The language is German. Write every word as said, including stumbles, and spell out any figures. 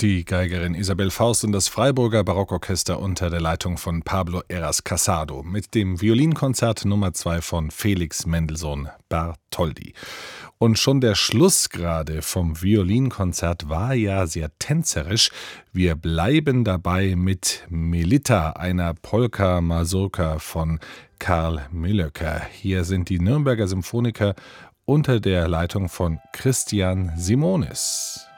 Die Geigerin Isabel Faust und das Freiburger Barockorchester unter der Leitung von Pablo Heras Casado mit dem Violinkonzert Nummer zwei von Felix Mendelssohn Bartholdy. Und schon der Schluss gerade vom Violinkonzert war ja sehr tänzerisch. Wir bleiben dabei mit Melitta, einer Polka-Mazurka von Karl Millöcker. Hier sind die Nürnberger Symphoniker unter der Leitung von Christian Simonis.